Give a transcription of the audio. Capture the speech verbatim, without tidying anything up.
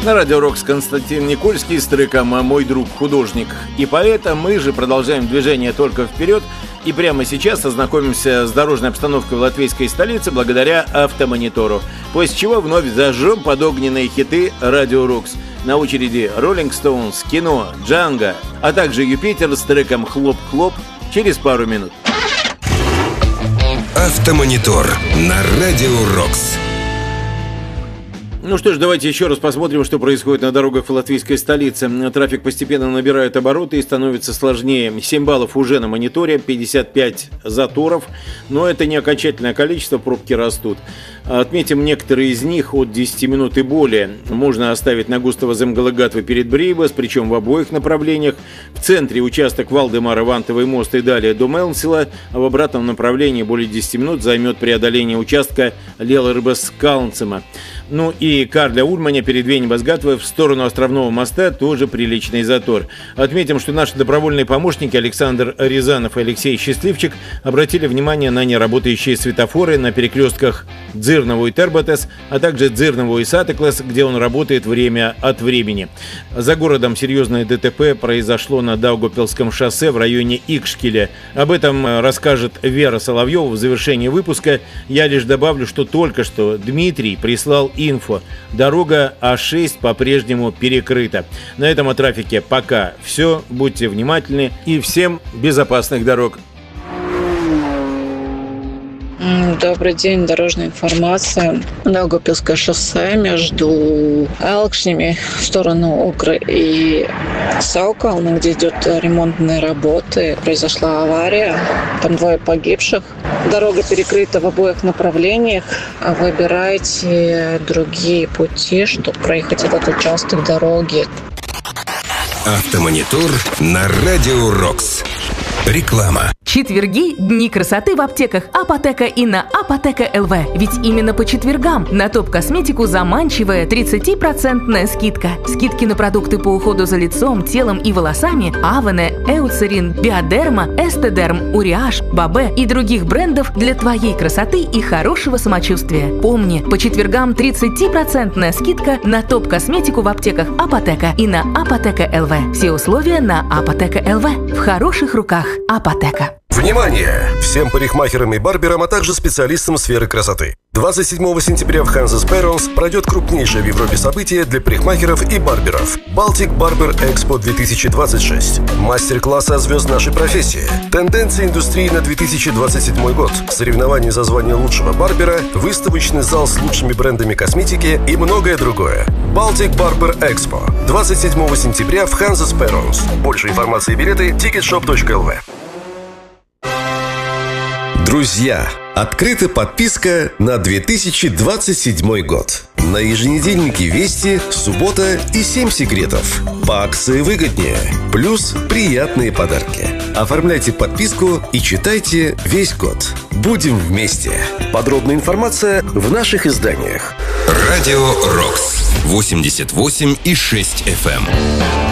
На Радио Рокс Константин Никольский с треком «Мой друг художник». И поэтому мы же продолжаем движение только вперед. И прямо сейчас ознакомимся с дорожной обстановкой в латвийской столице благодаря автомонитору. После чего вновь зажжем под огненные хиты Радио Рокс. На очереди Rolling Stones, Кино, Джанго, а также Юпитер с треком «Хлоп-хлоп» через пару минут. Автомонитор на Радио Рокс. Ну что ж, давайте еще раз посмотрим, что происходит на дорогах в латвийской столице. Трафик постепенно набирает обороты и становится сложнее. семь баллов уже на мониторе, пятьдесят пять заторов, но это не окончательное количество, пробки растут. Отметим некоторые из них от десяти минут и более. Можно оставить на Густава Земгалегатвы перед Брейбас, причем в обоих направлениях. В центре участок Валдемара, Вантовый мост и далее до Мелнсила, а в обратном направлении более десяти минут займет преодоление участка Лелербас-Калнцема. Ну и Карля Ульманя перед Венебас-Гатвой в сторону Островного моста тоже приличный затор. Отметим, что наши добровольные помощники Александр Рязанов и Алексей Счастливчик обратили внимание на неработающие светофоры на перекрестках Дзирнову и Терботес, а также Дзирнову и Сатеклес, где он работает время от времени. За городом серьезное ДТП произошло на Даугавпилском шоссе в районе Икшкеля. Об этом расскажет Вера Соловьева в завершении выпуска. Я лишь добавлю, что только что Дмитрий прислал инфо. Дорога А шесть по-прежнему перекрыта. На этом о трафике пока все. Будьте внимательны и всем безопасных дорог. Добрый день, дорожная информация. Даугавпилское шоссе между Элкшнями в сторону Укры и Саукална, где идет ремонтные работы. Произошла авария, там двое погибших. Дорога перекрыта в обоих направлениях. Выбирайте другие пути, чтобы проехать этот участок дороги. Автомонитор на Радио Рокс. Реклама. Четверги – дни красоты в аптеках Апотека и на Апотека ЛВ. Ведь именно по четвергам на топ-косметику заманчивая тридцатипроцентная скидка. Скидки на продукты по уходу за лицом, телом и волосами Авене, Эуцерин, Биодерма, Эстедерм, Уриаш, Бабе и других брендов для твоей красоты и хорошего самочувствия. Помни, по четвергам тридцатипроцентная скидка на топ-косметику в аптеках Апотека и на Апотека ЛВ. Все условия на Апотека ЛВ. В хороших руках Апотека. Внимание! Всем парикмахерам и барберам, а также специалистам сферы красоты. двадцать седьмого сентября в Hanses Perons пройдет крупнейшее в Европе событие для парикмахеров и барберов – Baltic Barber Expo две тысячи двадцать шесть. Мастер-классы от звезд нашей профессии, тенденции индустрии на две тысячи двадцать седьмой год, соревнования за звание лучшего барбера, выставочный зал с лучшими брендами косметики и многое другое. Baltic Barber Expo двадцать седьмого сентября в Hanses Perons. Больше информации и билеты тикетшоп точка эл ви. Друзья, открыта подписка на две тысячи двадцать седьмой год. На еженедельнике «Вести», «Суббота» и семь секретов. По акции выгоднее. Плюс приятные подарки. Оформляйте подписку и читайте весь год. Будем вместе. Подробная информация в наших изданиях. Радио Рокс. восемьдесят восемь и шесть эф эм.